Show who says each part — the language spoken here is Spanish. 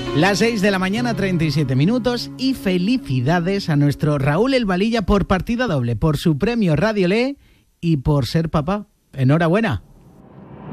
Speaker 1: Las 6 de la mañana, 37 minutos, y felicidades a nuestro Raúl El Valilla por partida doble, por su premio Radio Le y por ser papá. ¡Enhorabuena!